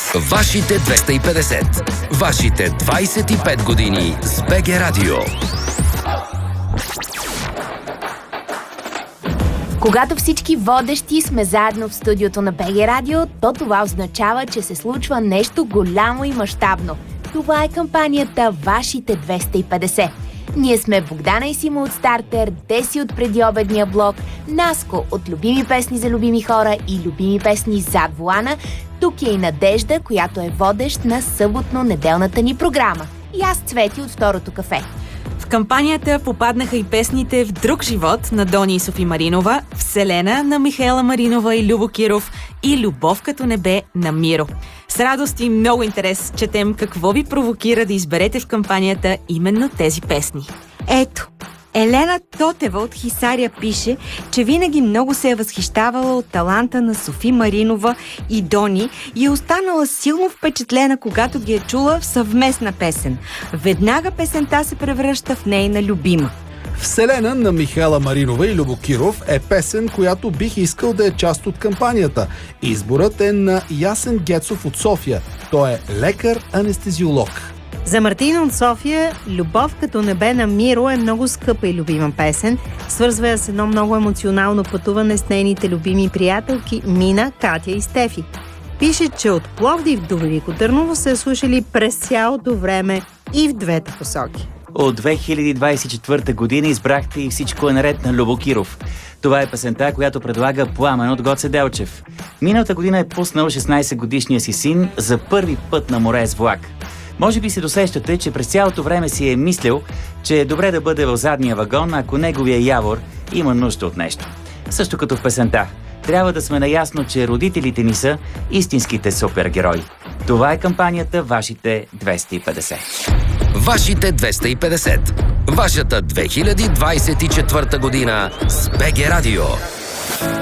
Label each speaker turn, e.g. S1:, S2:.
S1: Вашите 250. Вашите 25 години с БГ Радио.
S2: Когато всички водещи сме заедно в студиото на БГ Радио, то това означава, че се случва нещо голямо и мащабно. Това е кампанията Вашите 250. Ние сме Богдана и Симо от Стартер, Деси от предиобедния блок, Наско от Любими песни за любими хора и Любими песни зад волана. Тук е и Надежда, която е водещ на съботно-неделната ни програма. И аз Цвети от Второто кафе.
S3: В кампанията попаднаха и песните В друг живот на Дони и Софи Маринова, Вселена на Михаела Маринова и Любо Киров и Любов като небе на Миро. С радост и много интерес четем какво ви провокира да изберете в кампанията именно тези песни.
S4: Ето, Елена Тотева от Хисаря пише, че винаги много се е възхищавала от таланта на Софи Маринова и Дони и е останала силно впечатлена, когато ги е чула в съвместна песен. Веднага песента се превръща в нейна любима.
S5: Вселена на Михаела Маринова и Любо Киров е песен, която бих искал да е част от кампанията. Изборът е на Ясен Гецов от София. Той е лекар-анестезиолог.
S6: За Мартина от София Любов като небе на Миро е много скъпа и любима песен. Свързва я с едно много емоционално пътуване с нейните любими приятелки Мина, Катя и Стефи. Пише, че от Пловдив до Велико Търново се слушали през цялото време и в двете посоки.
S7: От 2024 година избрахте и Всичко е наред на Любо Киров. Това е песента, която предлага Пламен от Гоце Делчев. Миналата година е пуснал 16-годишния си син за първи път на море с влак. Може би се досещате, че през цялото време си е мислил, че е добре да бъде в задния вагон, ако неговия явор има нужда от нещо. Също като в песента. Трябва да сме наясно, че родителите ни са истинските супергерои. Това е кампанията Вашите 250.
S1: Вашите 250. Вашата 2024 година с БГ Радио.